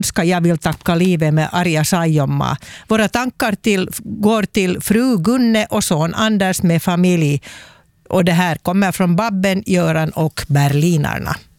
ska jag vill tacka livet med Arja Saijonmaa. Våra tankar går till fru Gunne och son Anders med familj. Och det här kommer från Babben, Göran och Berlinarna.